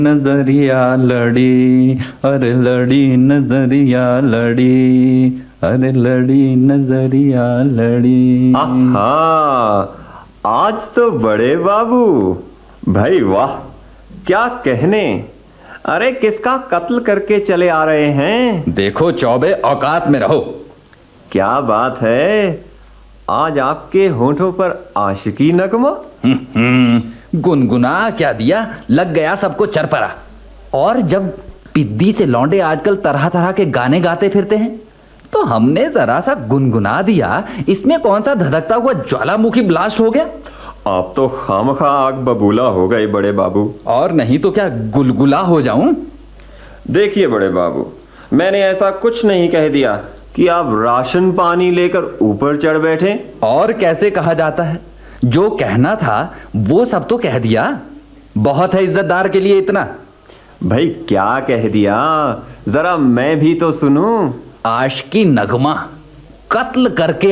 नजरिया लड़ी, अरे लड़ी नजरिया लड़ी, अरे लड़ी नजरिया लड़ी। आहा, आज तो बड़े बाबू भाई वाह, क्या कहने। अरे किसका कत्ल करके चले आ रहे हैं? देखो चौबे, औकात में रहो। क्या बात है, आज आपके होठों पर आशिकी नगमा। गुनगुना क्या दिया, लग गया सबको चरपरा। और जब पिद्दी से लौंडे आजकल तरह तरह के गाने गाते फिरते हैं तो हमने जरा सा गुनगुना दिया, इसमें कौन सा धधकता हुआ ज्वालामुखी ब्लास्ट हो गया। आप तो खामखा आग बबूला हो गए बड़े बाबू। और नहीं तो क्या गुलगुला हो जाऊं। देखिए बड़े बाबू, मैंने ऐसा कुछ नहीं कह दिया कि आप राशन पानी लेकर ऊपर चढ़ बैठे। और कैसे कहा जाता है, जो कहना था वो सब तो कह दिया। बहुत है इज्जतदार के लिए इतना। भाई क्या कह दिया, जरा मैं भी तो सुनूं। आशिकी नगमा, कत्ल करके